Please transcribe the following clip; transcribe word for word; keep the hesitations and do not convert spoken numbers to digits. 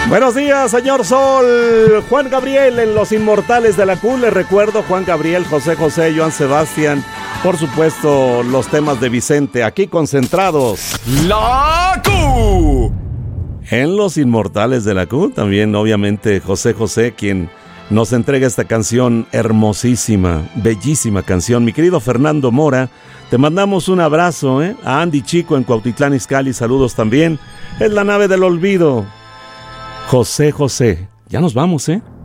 Buenos días, señor Sol. Juan Gabriel en Los Inmortales de la Q. Les recuerdo, Juan Gabriel, José José, Joan Sebastián. Por supuesto, los temas de Vicente, aquí concentrados. La Q. En Los Inmortales de la Q, también obviamente José José, quien nos entrega esta canción hermosísima, bellísima canción. Mi querido Fernando Mora, te mandamos un abrazo, ¿eh? A Andy Chico en Cuautitlán Izcalli, saludos también. Es la nave del olvido. José José, ya nos vamos, ¿eh?